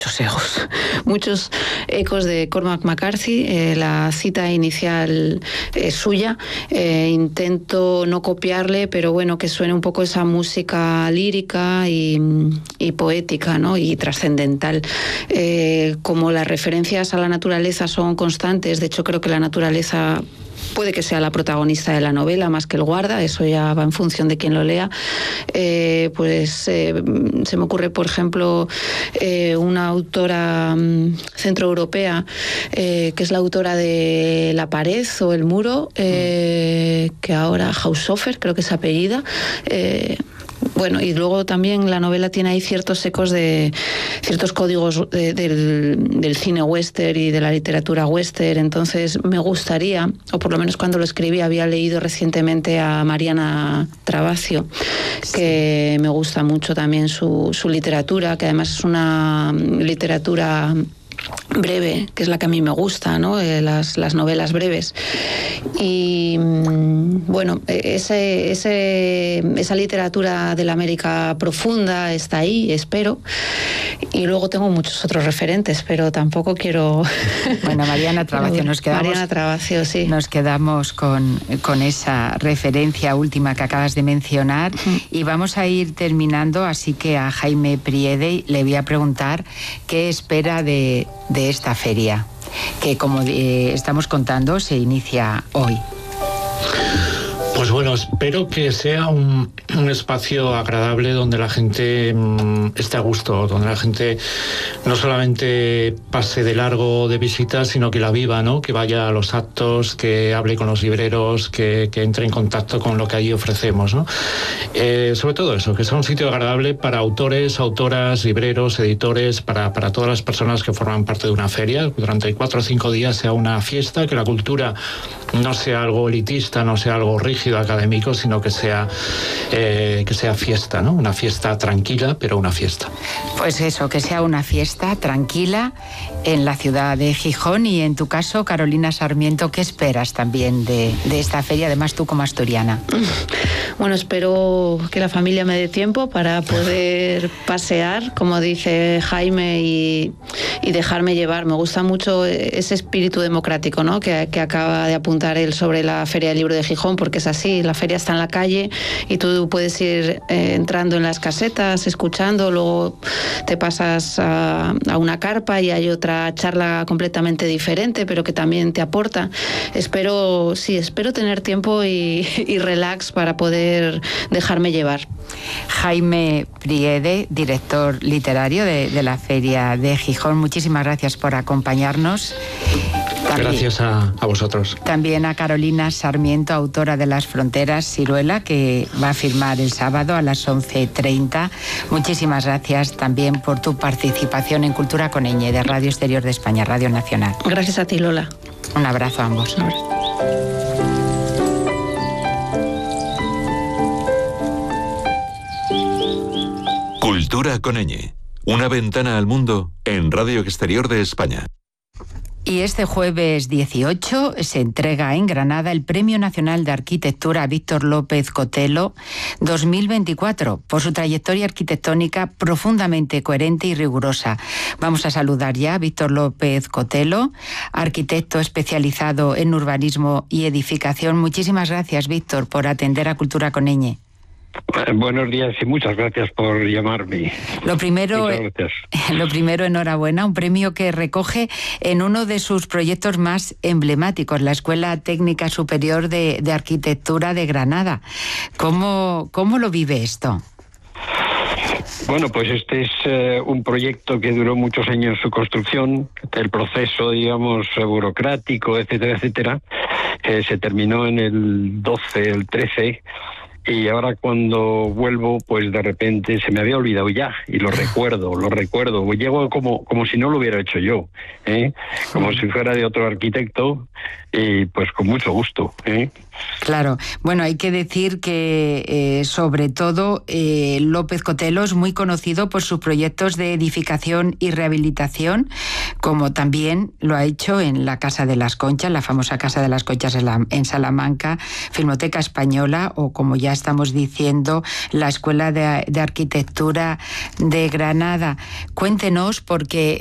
muchos ecos de Cormac McCarthy. La cita inicial es suya. Intento no copiarle, pero bueno, que suene un poco esa música lírica y poética, ¿no? Y trascendental. Como las referencias a la naturaleza son constantes, de hecho creo que la naturaleza puede que sea la protagonista de la novela más que el guarda, eso ya va en función de quien lo lea. Se me ocurre, por ejemplo, una autora centroeuropea que es la autora de La pared o El muro, que ahora Haushofer, creo que es apellida. Bueno, y luego también la novela tiene ahí ciertos ecos de ciertos códigos del cine western y de la literatura western. Entonces me gustaría, o por lo menos cuando lo escribí, había leído recientemente a Mariana Travascio, que me gusta mucho también su literatura, que además es una literatura breve, que es la que a mí me gusta, ¿no? Las novelas breves. Y bueno, esa literatura de la América profunda está ahí, espero. Y luego tengo muchos otros referentes, pero tampoco quiero... Bueno, Mariana Travascio, Mariana Travascio, sí. Nos quedamos con esa referencia última que acabas de mencionar y vamos a ir terminando, así que a Jaime Priede le voy a preguntar qué espera de esta feria, que como estamos contando se inicia hoy. Pues bueno, espero que sea un espacio agradable donde la gente esté a gusto, donde la gente no solamente pase de largo de visita, sino que la viva, ¿no? Que vaya a los actos, que hable con los libreros, que entre en contacto con lo que allí ofrecemos, ¿no? Sobre todo eso, que sea un sitio agradable para autores, autoras, libreros, editores, para todas las personas que forman parte de una feria. Durante 4 o 5 días sea una fiesta, que la cultura no sea algo elitista, no sea algo rígido, académico, sino que sea fiesta, ¿no? Una fiesta tranquila, pero una fiesta. Pues eso, que sea una fiesta tranquila en la ciudad de Gijón. Y en tu caso, Carolina Sarmiento, ¿qué esperas también de esta feria, además tú como asturiana? Bueno, espero que la familia me dé tiempo para poder pasear, como dice Jaime, y dejarme llevar. Me gusta mucho ese espíritu democrático, ¿no? que acaba de apuntar él sobre la Feria del Libro de Gijón, porque es así, la feria está en la calle y tú puedes ir entrando en las casetas, escuchando, luego te pasas a una carpa y hay otra charla completamente diferente, pero que también te aporta. Espero tener tiempo y relax para poder dejarme llevar. Jaime Priede, director literario de la Feria de Gijón, muchísimas gracias por acompañarnos. Gracias a vosotros. También a Carolina Sarmiento, autora de Las Fronteras, Siruela, que va a firmar el sábado a las 11:30. Muchísimas gracias también por tu participación en Cultura con Ñ de Radio Exterior de España, Radio Nacional. Gracias a ti, Lola. Un abrazo a ambos. Un abrazo. Cultura con Ñ, una ventana al mundo en Radio Exterior de España. Y este jueves 18 se entrega en Granada el Premio Nacional de Arquitectura a Víctor López Cotelo 2024 por su trayectoria arquitectónica profundamente coherente y rigurosa. Vamos a saludar ya a Víctor López Cotelo, arquitecto especializado en urbanismo y edificación. Muchísimas gracias, Víctor, por atender a Cultura con Ñ. Buenos días y muchas gracias por llamarme. Lo primero, enhorabuena, un premio que recoge en uno de sus proyectos más emblemáticos, la Escuela Técnica Superior de Arquitectura de Granada. ¿Cómo lo vive esto? Bueno, pues este es un proyecto que duró muchos años su construcción, el proceso, digamos, burocrático, etcétera, etcétera, se terminó en el 12, el 13. Y ahora cuando vuelvo, pues de repente se me había olvidado ya, y lo recuerdo. Llego como si no lo hubiera hecho yo, como si fuera de otro arquitecto, y pues con mucho gusto. Claro, bueno, hay que decir que sobre todo López Cotelo es muy conocido por sus proyectos de edificación y rehabilitación, como también lo ha hecho en la Casa de las Conchas, la famosa Casa de las Conchas en Salamanca, Filmoteca Española o, como ya estamos diciendo, la Escuela de Arquitectura de Granada. Cuéntenos, porque